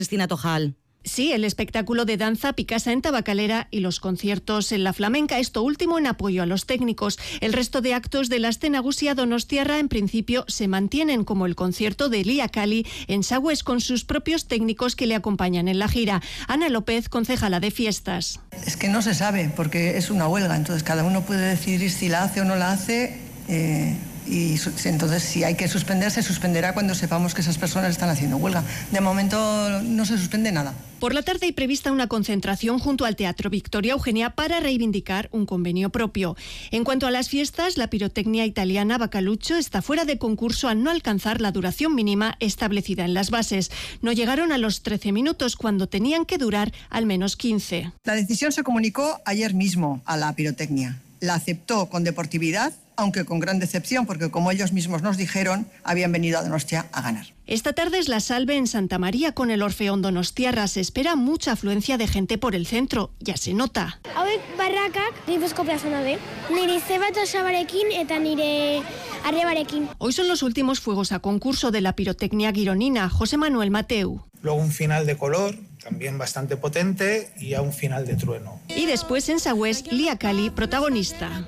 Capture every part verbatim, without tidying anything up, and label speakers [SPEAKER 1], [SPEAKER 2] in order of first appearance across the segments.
[SPEAKER 1] Cristina Tojal.
[SPEAKER 2] Sí, el espectáculo de danza Picasa en Tabacalera y los conciertos en la Flamenca, esto último en apoyo a los técnicos. El resto de actos de la Aste Nagusia Donostiarra en principio se mantienen, como el concierto de Lía Cali en Sagües con sus propios técnicos que le acompañan en la gira. Ana López, concejala de fiestas.
[SPEAKER 3] Es que no se sabe porque es una huelga, entonces cada uno puede decidir si la hace o no la hace. Eh... Y entonces si hay que suspender, se suspenderá cuando sepamos que esas personas están haciendo huelga. De momento no se suspende nada.
[SPEAKER 2] Por la tarde hay prevista una concentración junto al Teatro Victoria Eugenia para reivindicar un convenio propio. En cuanto a las fiestas, la pirotecnia italiana Bacalucho está fuera de concurso al no alcanzar la duración mínima establecida en las bases. No llegaron a los trece minutos cuando tenían que durar al menos quince.
[SPEAKER 3] La decisión se comunicó ayer mismo a la pirotecnia. La aceptó con deportividad, aunque con gran decepción, porque como ellos mismos nos dijeron, habían venido a Donostia a ganar.
[SPEAKER 2] Esta tarde es la salve en Santa María con el Orfeón Donostiarra. Se espera mucha afluencia de gente por el centro, ya se nota.
[SPEAKER 4] Hauek barrakak Gipuzko plazana de. Nire zebato sabarekin eta nire arrebarekin.
[SPEAKER 2] Hoy son los últimos fuegos a concurso de la pirotecnia gironina. José Manuel Mateu.
[SPEAKER 5] Luego un final de color, también bastante potente, y a un final de trueno.
[SPEAKER 2] Y después en Sagües, Lía Cali, protagonista.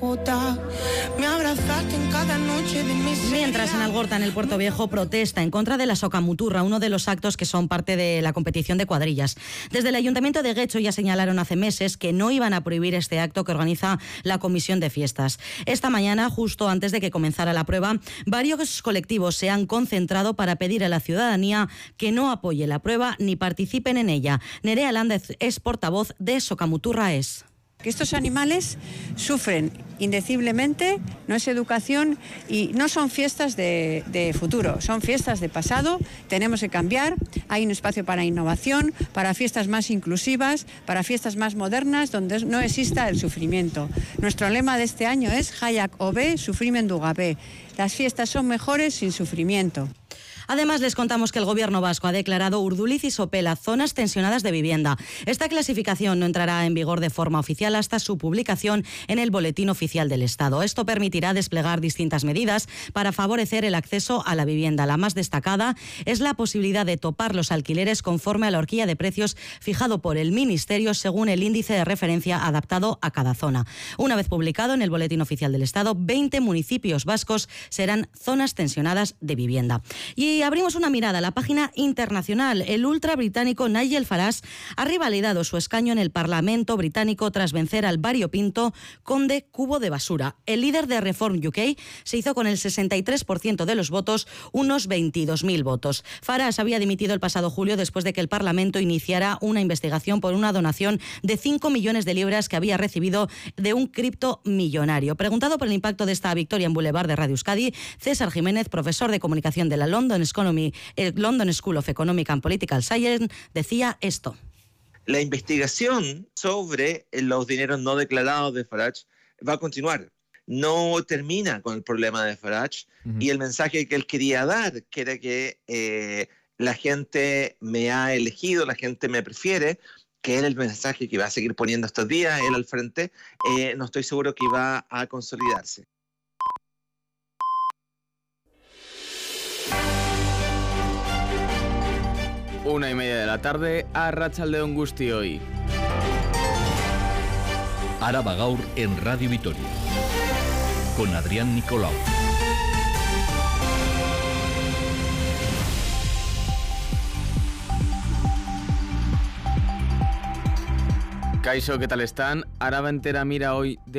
[SPEAKER 1] Mientras en Algorta, en el Puerto Viejo, protesta en contra de la socamuturra, uno de los actos que son parte de la competición de cuadrillas. Desde el Ayuntamiento de Guecho ya señalaron hace meses que no iban a prohibir este acto que organiza la Comisión de Fiestas. Esta mañana, justo antes de que comenzara la prueba, varios colectivos se han concentrado para pedir a la ciudadanía que no apoye la prueba ni participen en ella. Nerea Lández es portavoz de Socamuturra Es.
[SPEAKER 6] Que estos animales sufren indeciblemente, no es educación y no son fiestas de, de futuro, son fiestas de pasado. Tenemos que cambiar, hay un espacio para innovación, para fiestas más inclusivas, para fiestas más modernas donde no exista el sufrimiento. Nuestro lema de este año es Hayak Obe, Sufrimendu Gabe. Las fiestas son mejores sin sufrimiento.
[SPEAKER 1] Además, les contamos que el Gobierno vasco ha declarado Urduliz y Sopela zonas tensionadas de vivienda. Esta clasificación no entrará en vigor de forma oficial hasta su publicación en el Boletín Oficial del Estado. Esto permitirá desplegar distintas medidas para favorecer el acceso a la vivienda. La más destacada es la posibilidad de topar los alquileres conforme a la horquilla de precios fijado por el Ministerio según el índice de referencia adaptado a cada zona. Una vez publicado en el Boletín Oficial del Estado, veinte municipios vascos serán zonas tensionadas de vivienda. Y Y abrimos una mirada a la página internacional. El ultra británico Nigel Farage ha revalidado su escaño en el Parlamento británico tras vencer al variopinto conde Cubo de Basura. El líder de Reform U K se hizo con el sesenta y tres por ciento de los votos, unos veintidós mil votos. Farage había dimitido el pasado julio después de que el Parlamento iniciara una investigación por una donación de cinco millones de libras que había recibido de un criptomillonario. Preguntado por el impacto de esta victoria en Boulevard de Radio Euskadi, César Jiménez, profesor de comunicación de la London Economy, el London School of Economic and Political Science, decía esto.
[SPEAKER 7] La investigación sobre los dineros no declarados de Farage va a continuar. No termina con el problema de Farage uh-huh. y el mensaje que él quería dar, que era que eh, la gente me ha elegido, la gente me prefiere, que era el mensaje que va a seguir poniendo estos días él al frente, eh, no estoy seguro que va a consolidarse.
[SPEAKER 8] Una y media de la tarde, Arratsaldeon Guztioi.
[SPEAKER 9] Araba Gaur en Radio Vitoria, con Adrián Nicolau.
[SPEAKER 8] Kaixo, ¿qué tal están? Araba entera mira hoy de